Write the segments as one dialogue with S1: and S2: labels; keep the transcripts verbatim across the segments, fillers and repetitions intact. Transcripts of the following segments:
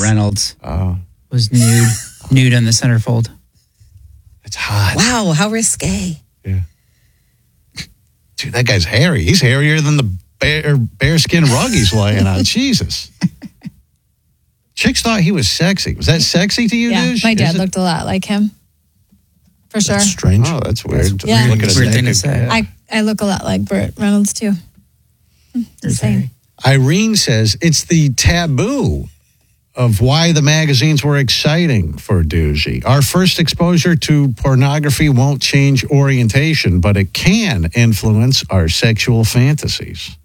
S1: Reynolds
S2: Oh.
S1: was nude, nude on the centerfold.
S2: It's hot.
S3: Wow, how risque.
S2: Yeah. Dude, that guy's hairy. He's hairier than the bear bearskin rug he's laying on. Jesus. Chicks thought he was sexy. Was that sexy to you,
S4: Yeah,
S2: Douche?
S4: my dad
S2: Is it?
S4: looked a lot like him. For sure.
S5: That's strange.
S2: Oh, that's weird.
S4: Yeah.
S2: Look at his
S1: Weird thing to
S2: naked-
S1: say.
S2: yeah.
S4: I, I look a lot like Burt Reynolds, too. The same.
S2: Irene says it's the taboo of why the magazines were exciting for Doogie. Our first exposure to pornography won't change orientation, but it can influence our sexual fantasies.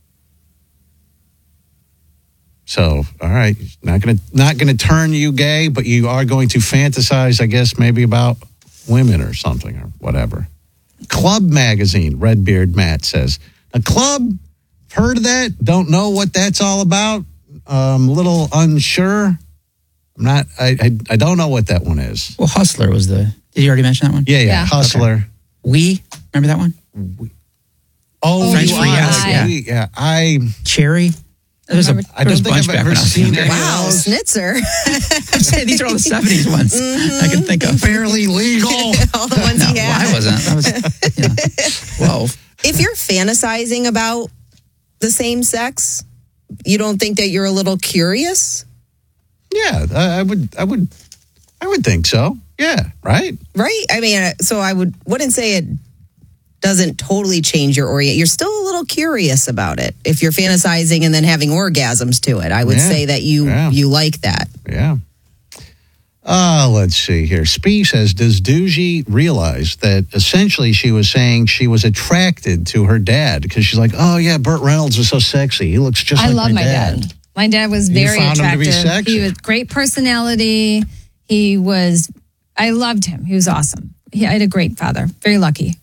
S2: So, all right, not gonna not gonna turn you gay, but you are going to fantasize, I guess, maybe about women or something or whatever. Club magazine, Redbeard Matt says. A club, heard of that? Don't know what that's all about. Um, a little unsure. I'm not. I, I I don't know what that one is.
S1: Well, Hustler was the. Did you already mention that one?
S2: Yeah, yeah.
S4: Yeah.
S2: Hustler.
S1: We remember that one?
S2: Oh,
S1: French
S2: you
S1: fry,
S2: are.
S1: yes, yeah.
S2: We- yeah. I
S1: Cherry. There's a,
S2: I
S1: there was
S2: don't
S1: a
S2: think
S1: bunch
S2: I've
S1: back
S2: ever
S1: when I was
S2: seen
S1: younger.
S2: any of
S3: Wow,
S2: those.
S3: Snitzer.
S1: I'm saying these are all the seventies ones I can think of.
S2: Barely legal.
S3: All the ones
S1: No,
S3: he
S1: well,
S3: had.
S1: I wasn't. I was you know, twelve.
S3: If you're fantasizing about the same sex, you don't think that you're a little curious?
S2: Yeah, I, I would. I would. I would think so. Yeah. Right.
S3: Right? I mean, uh, so I would wouldn't say it doesn't totally change your orient. You're still a little curious about it. If you're fantasizing and then having orgasms to it, I would
S2: Yeah.
S3: say that you
S2: Yeah.
S3: you like that.
S2: Yeah. Uh, let's see here. Spee says, does Doogie realize that essentially she was saying she was attracted to her dad? Because she's like, oh, yeah, Burt Reynolds was so sexy. He looks just
S4: I
S2: like
S4: love
S2: my
S4: my
S2: dad.
S4: dad. My dad was
S2: You
S4: very
S2: found him to be
S4: attractive.
S2: sexy?
S4: He was great personality. He was, I loved him. He was awesome. He, I had a great father. Very lucky.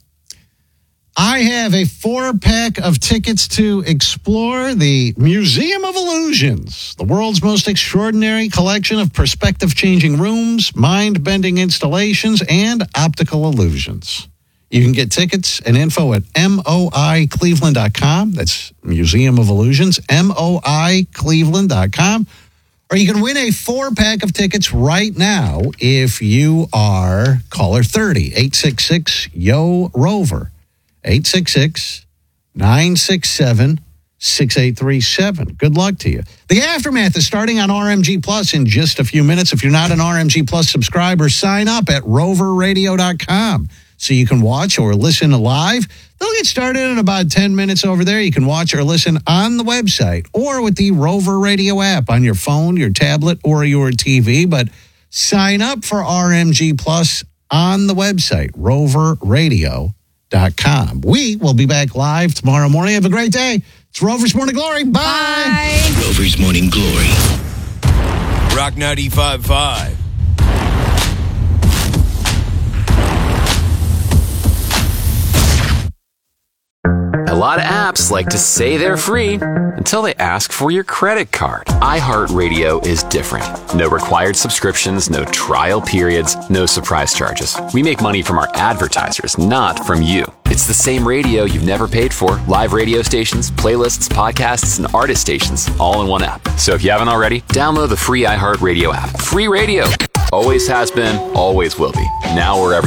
S2: I have a four-pack of tickets to explore the Museum of Illusions, the world's most extraordinary collection of perspective-changing rooms, mind-bending installations, and optical illusions. You can get tickets and info at M O I Cleveland dot com. That's Museum of Illusions, M O I Cleveland dot com. Or you can win a four-pack of tickets right now if you are caller thirty, eight six six, Y O, ROVER. eight six six, nine six seven, six eight three seven. Good luck to you. The Aftermath is starting on R M G Plus in just a few minutes. If you're not an R M G Plus subscriber, sign up at rover radio dot com so you can watch or listen live. They'll get started in about ten minutes over there. You can watch or listen on the website or with the Rover Radio app on your phone, your tablet, or your T V. But sign up for R M G Plus on the website, rover radio dot com. We will be back live tomorrow morning. Have a great day. It's Rover's Morning Glory. Bye.
S4: Bye.
S6: Rover's Morning Glory. Rock ninety-five point five.
S7: A lot of apps like to say they're free until they ask for your credit card. iHeartRadio is different. No required subscriptions, no trial periods, no surprise charges. We make money from our advertisers, not from you. It's the same radio you've never paid for. Live radio stations, playlists, podcasts, and artist stations, all in one app. So if you haven't already, download the free iHeartRadio app. Free radio. Always has been, always will be. Now wherever